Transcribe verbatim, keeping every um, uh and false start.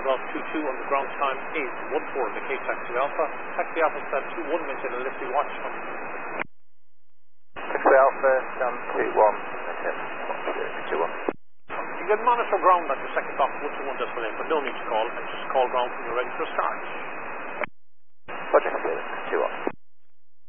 Golf two two on the ground time is one four in the Cape Taxi Alpha. Taxi Alpha stand two one, maintain a lifty watch. Taxi Alpha stand two one, maintain two one. You can monitor ground at your second box one two one decimal eight, but no need to call, and just call ground when you're ready for a start.